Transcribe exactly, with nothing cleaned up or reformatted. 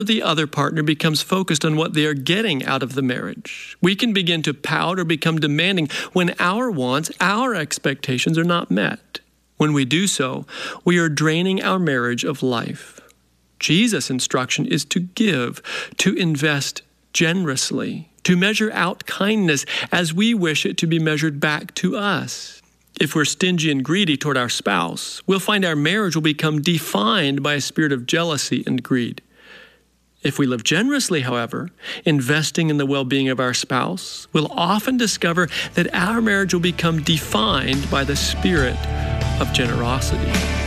the other partner becomes focused on what they are getting out of the marriage. We can begin to pout or become demanding when our wants, our expectations are not met. When we do so, we are draining our marriage of life. Jesus' instruction is to give, to invest generously, to measure out kindness as we wish it to be measured back to us. If we're stingy and greedy toward our spouse, we'll find our marriage will become defined by a spirit of jealousy and greed. If we live generously, however, investing in the well-being of our spouse, we'll often discover that our marriage will become defined by the spirit of generosity.